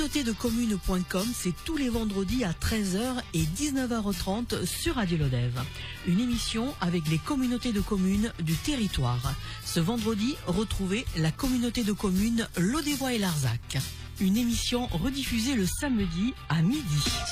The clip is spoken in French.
communautédecommunes.com, c'est tous les vendredis à 13h et 19h30 sur Radio Lodève. Une émission avec les communautés de communes du territoire. Ce vendredi, retrouvez la communauté de communes Lodévois et Larzac. Une émission rediffusée le samedi à midi.